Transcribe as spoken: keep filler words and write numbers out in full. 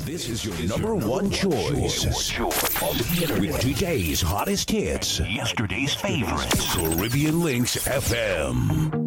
This is your number one choice with today's hottest hits, yesterday's favorites. Caribbean Links F M.